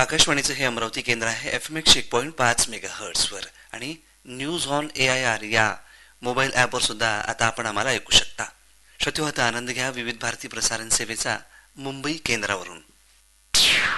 आकाशवाणीचं हे अमरावती केंद्र आहे FM 101.5 मेगाहर्ट्झवर आणि न्यूज ऑन AIR या मोबाईल ॲपवर सुद्धा आता आपण आम्हाला ऐकू शकता. श्रोते हो, आता आनंद घ्या विविध भारती प्रसारण सेवेचा मुंबई केंद्रावरून.